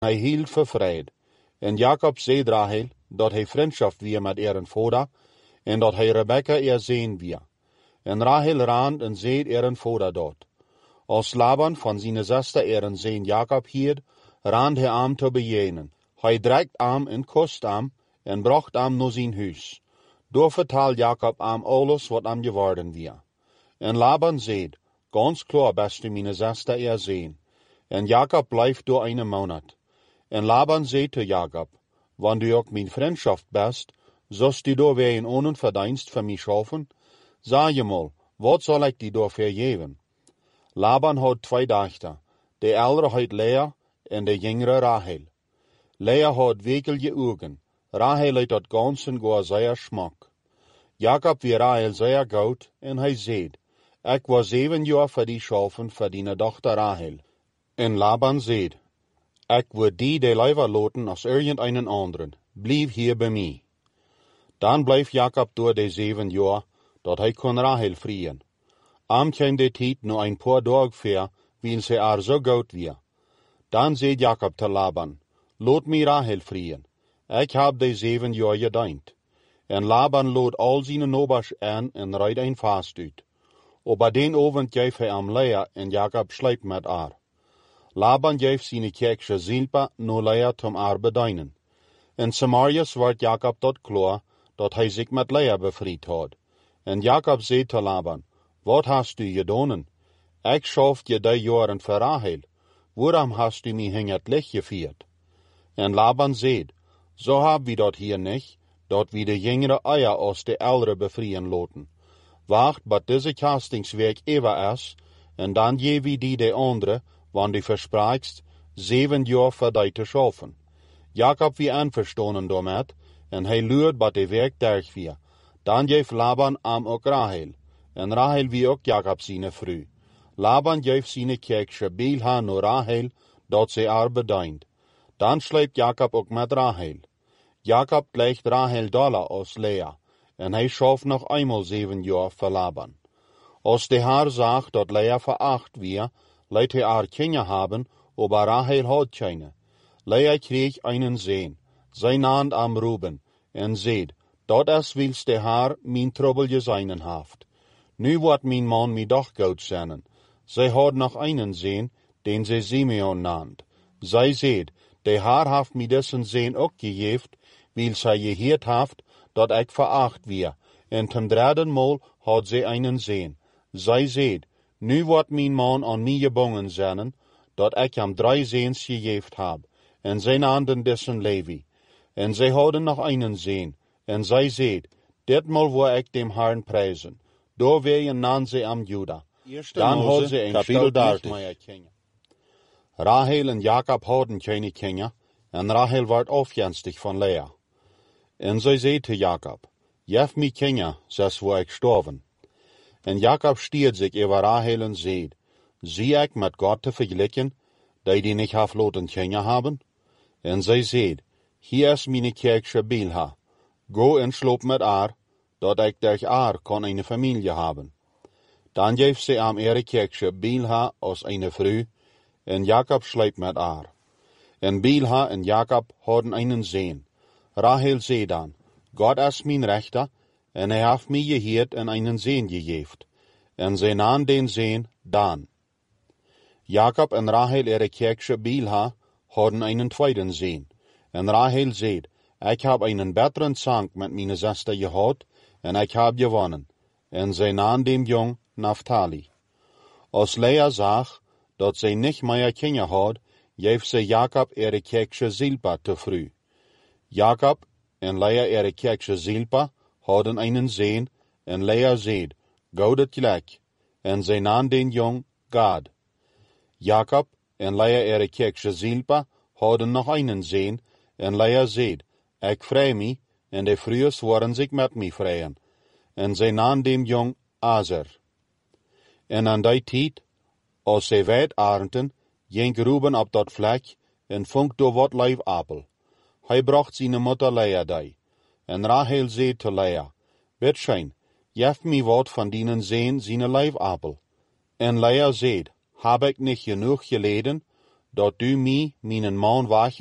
Hij hield vervreed. En Jacob zei Rahel dat hij vriendschap weer met eren vader en dat hij Rebekka zeen weer. En Rahel raand en zei eren vader dat. Als Laban van zijn zuster eren zeen Jacob hield, raand hij aan te bejenen. Hij dreikt aan en kost aan en bracht aan naar zijn huis. Door vertaal Jacob aan alles wat aan geworden weer. En Laban zei, ganz klaar best u mijn zuster zien. En Jacob blijft door een maand. En Laban zei te Jacob, wanneer u ook mijn vriendschap best, zost u door weer een onverdienst voor mij schaffen? Zeg je mal, wat zal ik die door vergeven? Laban had 2 dochters, de oudere heet Lea en de jongere Rahel. Lea had wekelje ogen, Rahel had dat ganzen goa zeer smak. Jacob wie Rahel zeer goed en hij zei, ik was 7 jaar voor die schaffen voor die dochter Rahel. En Laban zei, ik wil die de liever laten als irgendeinen anderen, blijf hier bij mij. Dan bleef Jacob door de 7 jaar, dat hij kon Rahel vrieën. Am kwam de tijd nu een paar dagen ver, wiens hij er zo goed weer. Dan zei Jacob te Laban, laat mij Rahel vrieën. Ik heb de 7 jaar gediend. En Laban lood al zijn nobers aan en rijd een vast uit. Op den avond geef hij aan Lea en Jacob slijpt met haar. Laban geeft zijn kerkje Zilpa naar Lea tom haar bedienen. En Samarias werd Jacob tot klaar, dat hij zich met Lea bevrijd had. En Jacob zei te Laban, wat hast u gedaan? Ik schaf je die jaren voor Rahel. Waarom hast u mij in het licht gevierd? En Laban zei, zo hebben we dat hier niet, dat we de jongere eier als de oudere bevrijen laten. Wacht, wat deze castingswerk eeuwig is, en dan geven we die de andere, want die verspreekt 7 jaar voor die te schaffen. Jacob wie einverstanden daarmee, en hij luurt wat de werk derg weer. Dan geeft Laban aan ook Rahel, en Rahel wie ook Jacob zijn vrouw. Laban geeft zijn kerkje Bilha naar Rahel, dat zij haar bedient. Dan sleept Jacob ook met Rahel. Jacob legt Rahel doller als Lea, en hij schaft nog eenmaal 7 jaar voor Laban. Als de haar zag dat Lea veracht weer, leidt hij haar kinderen hebben, aber Rahel had keine. Lea kreeg einen zoon, zijn naam am Ruben, en zei, dat is wils de haar mijn trouble zijn heeft. Nu wordt mijn man mij doch goed zijn. Zij had nog einen zoon, den zij Simeon naamt. Zij zei, de haar heeft mij dessen zoon ook gegeven, wils zij geheerd heeft, dat ik veracht weer, en ten 3e maal had zij einen zoon. Zij zei, nu wordt mijn man aan mij gebonden zijn, dat ik hem 3 zoons gegeven heb, en zij naamden dessen Levi. En zij hadden nog einen zoon, en zij zei, ditmaal wil ik dem Herrn prijzen. Door weer naam zij am Juda. Dan had zij een kapitel 30. Rahel en Jacob hadden geen kinderen, en Rahel werd afgunstig van Lea. En zij zei te Jacob, geef mij kinderen, zes wil ik sterven. En Jacob stiert zich over Rahel en zei, zie ik met God te vergelijken, die niet heeft laten kinderen hebben? En zij zei, hier is mijn kerkje Bilha, go en sloop met haar, dat ik durch haar kan een familie hebben. Dan geeft zij aan ihre kerkje Bilha als een vrouw, en Jacob slijpt met haar. En Bilha en Jacob hadden einen zoon. Rahel zei dan, God is mijn rechter, en hij heeft mij geheerd en einen zoon gegeven. En zij naam den zoon Dan. Jacob en Rahel ihre kerkje Bilha hadden einen tweeden zoon. En Rahel zei, ik heb einen betteren zang met mijn zuster gehad, en ik heb gewonnen. En zij naam dem jong Naphtali. Als Lea zag, dat zij niet meer kinderen had, geeft zij Jacob ihre kerkje Zilpa te vroeg. Jacob en Lea ihre kerkje Zilpa hadden einen zoon, en Lea zei, go het gelijk, en zij naam den jong Gad. Jacob en Lea ihre kerkje Zilpa hadden nog einen zoon, en Lea zei, ik vrij mij, en de vrouwen worden zich met mij vrijen. En zij naam dem jong Azer. En aan die tijd, als zij wijd arenden, ging Ruben op dat vlek, en vond door wat lijfappel. Hij bracht zijn moeder Lea die. En Rahel zei te Lea, weet schijn, geef mij wat van dienen zoon zijn lijfappel. En Lea zei, heb ik niet genoeg geleden, dat du mij mijn man waag